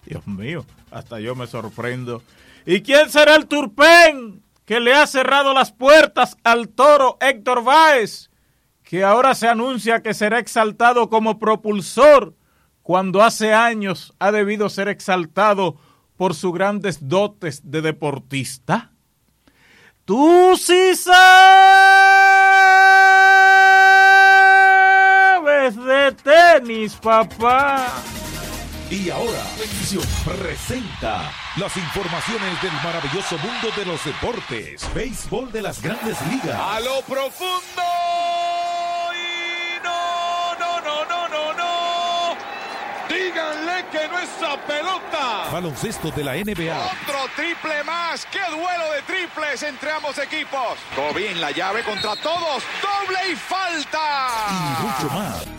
Dios mío, hasta yo me sorprendo. ¿Y quién será el turpén que le ha cerrado las puertas al toro Héctor Báez, que ahora se anuncia que será exaltado como propulsor, cuando hace años ha debido ser exaltado por sus grandes dotes de deportista? ¡Tú sí sabes de tenis, papá! Y ahora, Acción presenta las informaciones del maravilloso mundo de los deportes. Béisbol de las Grandes Ligas. A lo profundo. Y no. Díganle que no es esa pelota. Baloncesto de la NBA. Otro triple más. ¡Qué duelo de triples entre ambos equipos! Todo bien, la llave contra todos. ¡Doble y falta! Y mucho más.